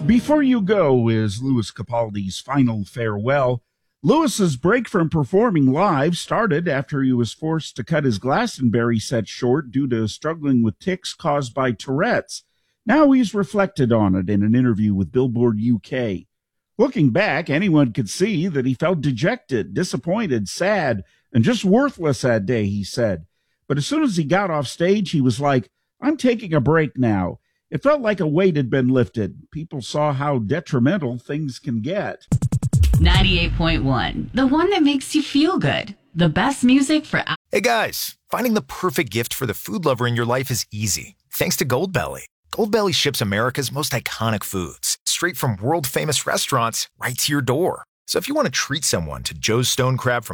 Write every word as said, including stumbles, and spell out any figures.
Before You Go is Louis Capaldi's final farewell. Louis's break from performing live started after he was forced to cut his Glastonbury set short due to struggling with tics caused by Tourette's. Now he's reflected on it in an interview with Billboard U K. Looking back, anyone could see that he felt dejected, disappointed, sad, and just worthless that day, he said. But as soon as he got off stage, he was like, I'm taking a break now. It felt like a weight had been lifted. People saw how detrimental things can get. ninety-eight point one, the one that makes you feel good. The best music for... Hey guys, finding the perfect gift for the food lover in your life is easy. Thanks to Goldbelly. Goldbelly ships America's most iconic foods straight from world-famous restaurants right to your door. So if you want to treat someone to Joe's Stone Crab from